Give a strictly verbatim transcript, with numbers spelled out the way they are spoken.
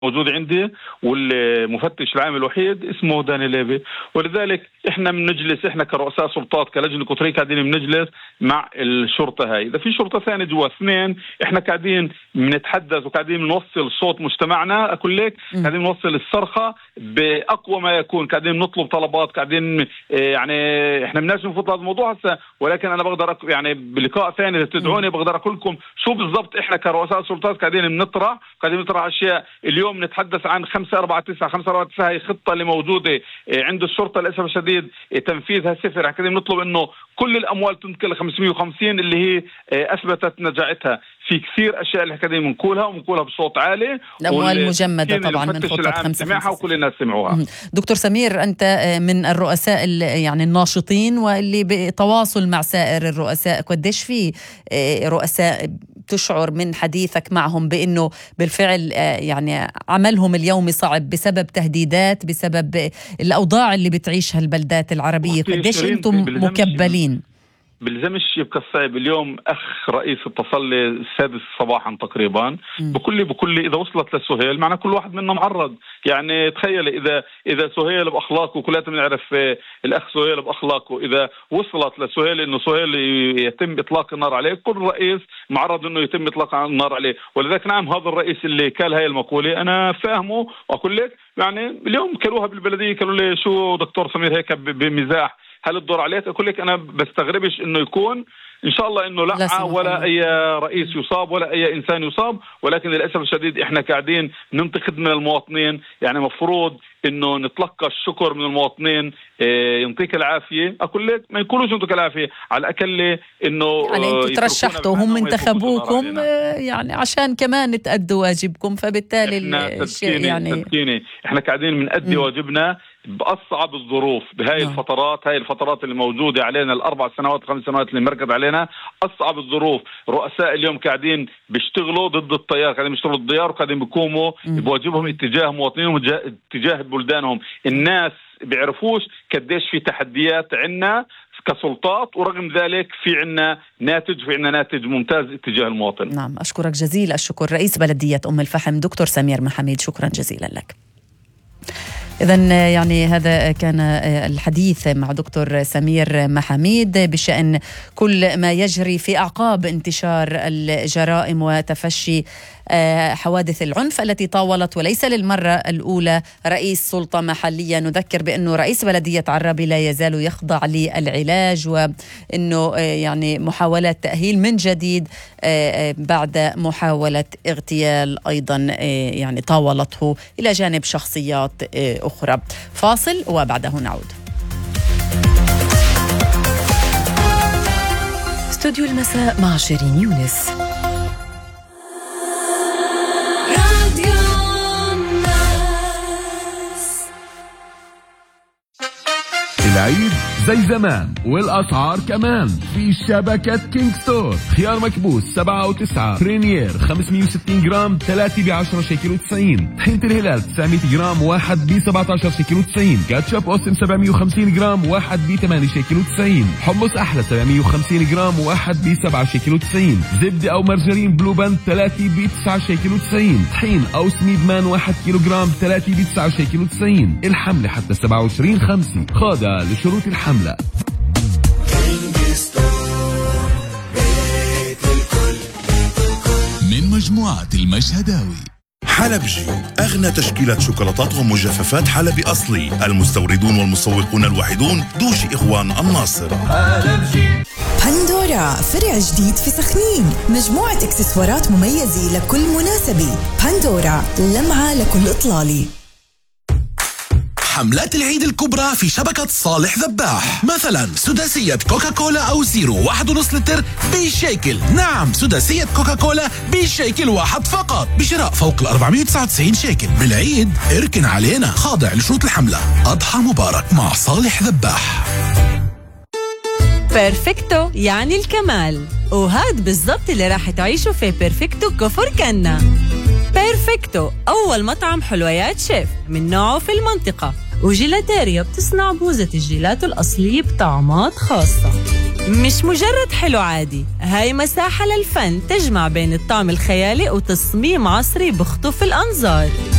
موجود عندي، والمفتش العام الوحيد اسمه داني ليفي. ولذلك احنا بنجلس احنا كرؤساء سلطات كلجنه قطريه قاعدين بنجلس مع الشرطه هاي. اذا في شرطه ثانيه جوا اثنين، احنا قاعدين بنتحدث وقاعدين بنوصل صوت مجتمعنا. اقول لك قاعدين بنوصل الصرخه باقوى ما يكون، قاعدين نطلب طلبات، قاعدين يعني احنا بنناقش نفوت هذا الموضوع هسه. ولكن انا بقدر يعني بلقاء ثاني اذا تدعوني بقدر اقول لكم شو بالضبط احنا كرؤساء سلطات قاعدين بنطرح قاعدين نطرح اشياء. اليوم نتحدث عن خمسة أربعة تسعة خمسة أربعة تسعة، هي خطة اللي موجودة عند الشرطة للأسف الشديد تنفيذها صفر. قاعدين نطلب إنه كل الأموال تنتقل خمسمية وخمسين اللي هي أثبتت نجاعتها. في كثير أشياء اللي قاعدين بنقولها وبنقولها بصوت عالي، الأموال مجمدة طبعا من خطة خمسة سمعها وكل الناس سمعوها. دكتور سمير، أنت من الرؤساء يعني الناشطين واللي بتواصل مع سائر الرؤساء، قديش في رؤساء تشعر من حديثك معهم بأنه بالفعل يعني عملهم اليومي صعب بسبب تهديدات، بسبب الأوضاع اللي بتعيشها البلدات العربية؟ قديش أنتم مكبلين؟ بلزمش يبقى صعب. اليوم أخ رئيس اتصل لي السادس صباحا تقريبا بكل بكل إذا وصلت لسهيل معنا كل واحد منا معرض. يعني تخيل إذا إذا سهيل بأخلاقه، كلنا بنعرف الأخ سهيل بأخلاقه، إذا وصلت لسهيل إنه سهيل يتم إطلاق النار عليه، كل رئيس معرض إنه يتم إطلاق النار عليه. ولذلك نعم هذا الرئيس اللي قال هاي المقولة أنا فاهمه، وأقول لك يعني اليوم كلوها بالبلدية قالوا لي شو دكتور سمير هيك بمزاح هل الدور عليك؟ أقول لك أنا بستغربش إنه يكون إن شاء الله إنه لا ولا أي رئيس يصاب ولا أي إنسان يصاب. ولكن للأسف الشديد إحنا قاعدين ننتقد من المواطنين. يعني مفروض إنه نتلقى الشكر من المواطنين، إيه ينطيك العافية. أقول لك ما يقولوش ينطيك العافية، على الأقل إنه يعني أنتوا ترشحتوا وهم انتخبوكم يعني عشان كمان تأدوا واجبكم، فبالتالي الشيء يعني تدكيني. إحنا قاعدين بنأدي واجبنا بأصعب الظروف بهاي نعم. الفترات هاي الفترات اللي موجودة علينا الأربع سنوات خمس سنوات اللي مركز علينا أصعب الظروف. رؤساء اليوم قاعدين بيشتغلوا ضد التيار، قاعدين بيشتغلوا ضد التيار وقاعدين بيقوموا بواجبهم اتجاه مواطنينهم اتجاه بلدانهم. الناس بيعرفوش قديش في تحديات عنا كسلطات، ورغم ذلك في عنا ناتج في عنا ناتج ممتاز اتجاه المواطن. نعم أشكرك جزيل الشكر رئيس بلدية أم الفحم دكتور سمير محميد، شكرا جزيلا لك. إذن يعني هذا كان الحديث مع دكتور سمير محميد بشأن كل ما يجري في أعقاب انتشار الجرائم وتفشي حوادث العنف التي طاولت وليس للمرة الأولى رئيس سلطة محلية. نذكر بأنه رئيس بلدية عرابي لا يزال يخضع للعلاج، وأنه يعني محاولات تأهيل من جديد بعد محاولة اغتيال أيضا يعني طاولته إلى جانب شخصيات أخرى. فاصل وبعده نعود. استوديو المساء مع شيرين يونس. العيد زي زمان والأسعار كمان في شبكة كينج ستور. خيار مكبوس سبعة وتسعة، برينير خمسمية وستين جرام ثلاثة بعشرة شيكل وتسعين، طحينة الهلال تسعمية جرام واحد بسبعة عشر شيكل وتسعين، كاتشب أوستن سبعمية وخمسين جرام واحد بثمانية شيكل وتسعين، حمص أحلى سبعمية وخمسين جرام واحد بسبعة شيكل وتسعين، زبدة أو مرجرين بلو باند ثلاثة بتسعة شيكل وتسعين، طحين أو سميد مان واحد كيلو جرام ثلاثة بتسعة شيكل وتسعين. الحملة حتى سبعة وعشرين خمسة، خاضع لشروط الحملة. من مجموعة المشهداوي. حلبجي أغنى تشكيلة شوكولاتات ومجففات حلبي أصلي، المستوردون والمسوقون الوحيدون دوشي إخوان الناصر. حلبجي. بندورا فرع جديد في سخنين، مجموعة اكسسوارات مميزة لكل مناسبة. بندورا لمعة لكل إطلالي. حملات العيد الكبرى في شبكة صالح ذباح، مثلا سداسية كوكاكولا أو زيرو واحد ونص لتر بشيكل. نعم سداسية كوكاكولا بشيكل واحد فقط بشراء فوق الأربعمية وتسعة وتسعين شيكل. بالعيد اركن علينا، خاضع لشروط الحملة. أضحى مبارك مع صالح ذباح. بيرفكتو يعني الكمال، وهاد بالضبط اللي راح تعيشوا في بيرفكتو كفر كنا. بيرفكتو أول مطعم حلويات شيف من نوعه في المنطقة، وجيلاتيريا بتصنع بوزة الجيلاتو الأصلية بطعمات خاصة. مش مجرد حلو عادي، هاي مساحة للفن تجمع بين الطعم الخيالي وتصميم عصري بخطف الأنظار.